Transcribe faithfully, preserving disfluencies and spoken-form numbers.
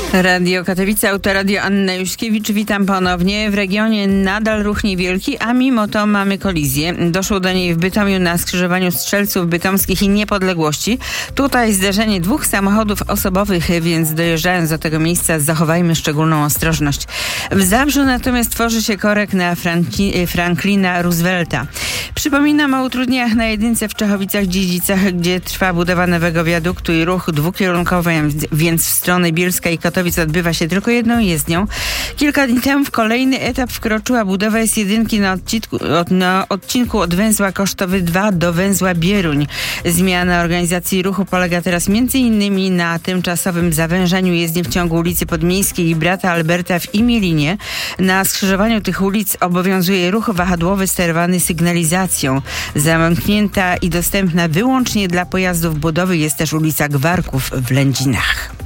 Radio Katowice, Autoradio Anna Juśkiewicz. Witam ponownie. W regionie nadal ruch niewielki, a mimo to mamy kolizję. Doszło do niej w Bytomiu na skrzyżowaniu Strzelców Bytomskich i Niepodległości. Tutaj zderzenie dwóch samochodów osobowych, więc dojeżdżając do tego miejsca zachowajmy szczególną ostrożność. W Zabrzu natomiast tworzy się korek na Franci- Franklina Roosevelta. Przypominam o utrudnieniach na jedynce w Czechowicach-Dziedzicach, gdzie trwa budowa nowego wiaduktu i ruch dwukierunkowy, więc w stronę Bielska i Katowic odbywa się tylko jedną jezdnią. Kilka dni temu w kolejny etap wkroczyła budowa S jeden na odcinku, od, na odcinku od węzła Kosztowy dwa do węzła Bieruń. Zmiana organizacji ruchu polega teraz między innymi na tymczasowym zawężeniu jezdni w ciągu ulicy Podmiejskiej i Brata Alberta w Imielinie. Na skrzyżowaniu tych ulic obowiązuje ruch wahadłowy sterowany sygnalizacją. Zamknięta i dostępna wyłącznie dla pojazdów budowy jest też ulica Gwarków w Lędzinach.